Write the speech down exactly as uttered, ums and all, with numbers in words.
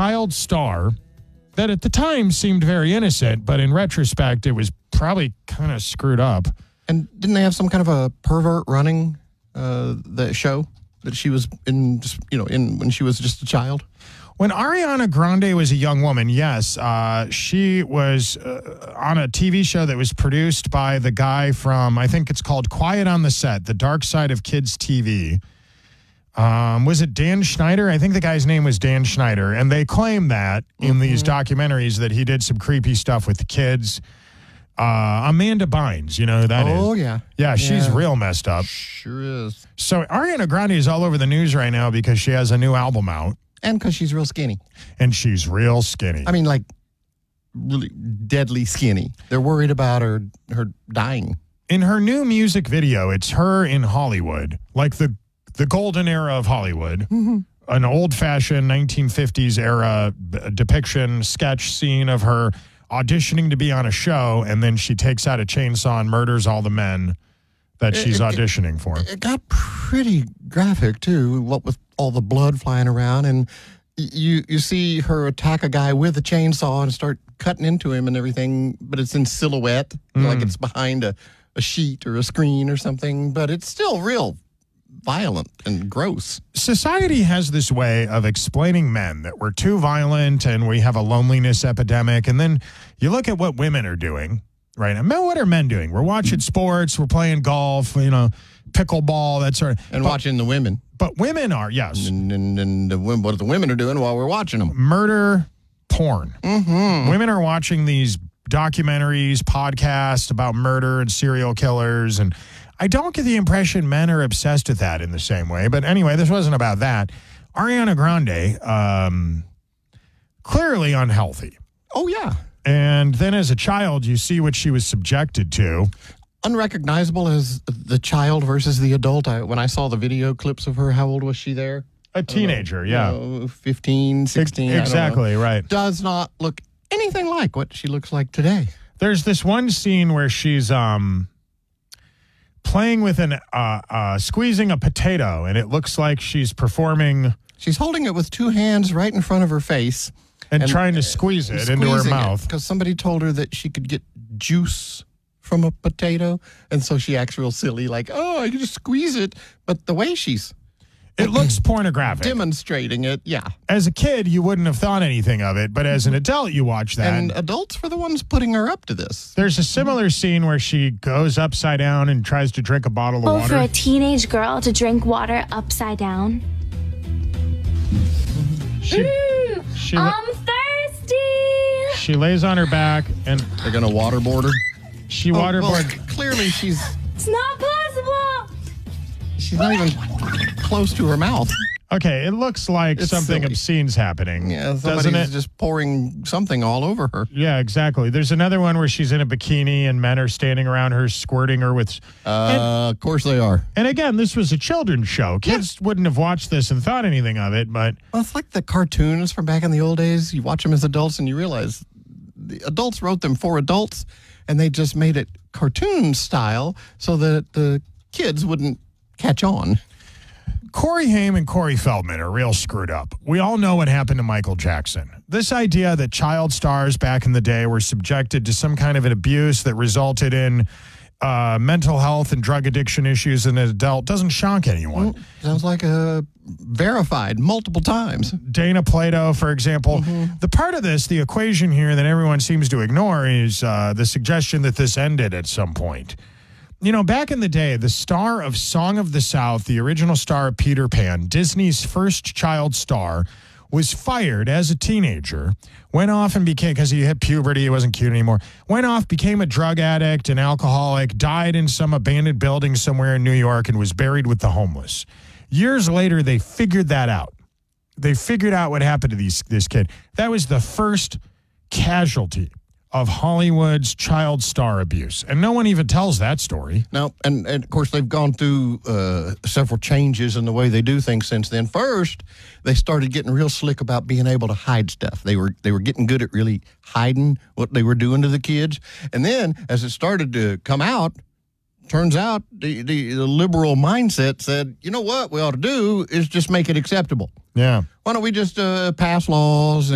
child star that at the time seemed very innocent, but in retrospect, it was probably kind of screwed up. And didn't they have some kind of a pervert running uh, the show that she was in, just, you know, in when she was just a child? When Ariana Grande was a young woman, yes, uh, she was uh, on a T V show that was produced by the guy from, I think it's called Quiet on the Set, The Dark Side of Kids T V. Um, was it Dan Schneider? I think the guy's name was Dan Schneider. And they claim that in mm-hmm. these documentaries that he did some creepy stuff with the kids. Uh, Amanda Bynes, you know who that oh, is? Oh, yeah. Yeah, she's yeah. real messed up. Sure is. So Ariana Grande is all over the news right now because she has a new album out. And because she's real skinny. And she's real skinny. I mean, like, really deadly skinny. They're worried about her, her dying. In her new music video, it's her in Hollywood, like the the golden era of Hollywood, mm-hmm. an old-fashioned nineteen fifties era b- depiction, sketch scene of her auditioning to be on a show, and then she takes out a chainsaw and murders all the men that she's it, auditioning it, for. It got pretty graphic, too, what with all the blood flying around, and you you see her attack a guy with a chainsaw and start cutting into him and everything, but it's in silhouette, mm. like it's behind a, a sheet or a screen or something, but it's still real violent and gross. Society has this way of explaining men that we're too violent and we have a loneliness epidemic, and then you look at what women are doing, right? And men, what are men doing? We're watching sports, we're playing golf, you know, pickleball, that sort of. And but, watching the women. But women are, yes. And, and, and the, what the women are doing while we're watching them. Murder porn. Mm-hmm. Women are watching these documentaries, podcasts about murder and serial killers, and I don't get the impression men are obsessed with that in the same way. But anyway, this wasn't about that. Ariana Grande, um, clearly unhealthy. Oh, yeah. And then as a child, you see what she was subjected to. Unrecognizable as the child versus the adult. I, when I saw the video clips of her, how old was she there? A teenager, know, yeah. You know, fifteen, sixteen. Exactly, right. Does not look anything like what she looks like today. There's this one scene where she's um, playing with an, uh, uh, squeezing a potato, and it looks like she's performing. She's holding it with two hands right in front of her face. And, and trying to squeeze it into her mouth. Because somebody told her that she could get juice from a potato. And so she acts real silly, like, oh, I can just squeeze it. But the way she's It looks pornographic. Demonstrating it, yeah. As a kid, you wouldn't have thought anything of it, but as an adult, you watch that. And adults were the ones putting her up to this. There's a similar scene where she goes upside down and tries to drink a bottle of oh, water. For a teenage girl to drink water upside down? She, mm, she, I'm thirsty. She lays on her back and... They're going to waterboard her? She oh, waterboard... Well, clearly she's... It's not possible. She's not even close to her mouth. Okay, it looks like it's something silly. obscene's happening. Yeah, doesn't it? just pouring something all over her. Yeah, exactly. There's another one where she's in a bikini and men are standing around her, squirting her with... Uh, and, of course they are. And again, this was a children's show. Kids yeah. wouldn't have watched this and thought anything of it, but... Well, it's like the cartoons from back in the old days. You watch them as adults and you realize the adults wrote them for adults, and they just made it cartoon style so that the kids wouldn't catch on. Corey Haim and Corey Feldman are real screwed up. We all know what happened to Michael Jackson. This idea that child stars back in the day were subjected to some kind of an abuse that resulted in uh, mental health and drug addiction issues as an adult doesn't shock anyone. Well, sounds like a verified multiple times. Dana Plato, for example. Mm-hmm. The part of this, the equation here that everyone seems to ignore is uh, the suggestion that this ended at some point. You know, back in the day, the star of Song of the South, the original star of Peter Pan, Disney's first child star, was fired as a teenager, went off and became, because he hit puberty, he wasn't cute anymore, went off, became a drug addict, an alcoholic, died in some abandoned building somewhere in New York, and was buried with the homeless. Years later, they figured that out. They figured out what happened to these, this kid. That was the first casualty of Hollywood's child star abuse. And no one even tells that story. No, and, and of course, they've gone through uh, several changes in the way they do things since then. First, they started getting real slick about being able to hide stuff. They were they were getting good at really hiding what they were doing to the kids. And then, as it started to come out, turns out the, the, the liberal mindset said, you know what we ought to do is just make it acceptable. Yeah. Why don't we just uh, pass laws and